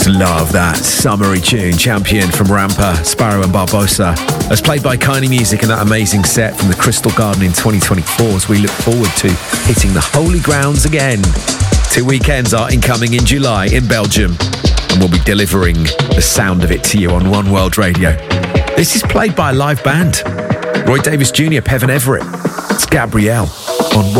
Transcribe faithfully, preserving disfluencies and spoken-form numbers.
Just love that summery tune, Champion from Rampa, Sparrow and Barbosa. As played by Kindly Music and that amazing set from the Crystal Garden in twenty twenty-four, as we look forward to hitting the holy grounds again. Two weekends are incoming in July in Belgium, and we'll be delivering the sound of it to you on One World Radio. This is played by a live band. Roy Davis Junior, Pevan Everett. It's Gabrielle on